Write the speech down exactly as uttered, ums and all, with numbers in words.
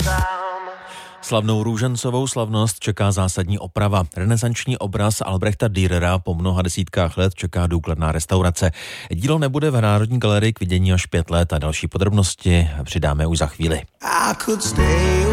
Slavnou růžencovou slavnost čeká zásadní oprava. Renesanční obraz Albrechta Dürera po mnoha desítkách let čeká důkladná restaurace. Dílo nebude v Národní galerii k vidění až pět let a další podrobnosti přidáme už za chvíli.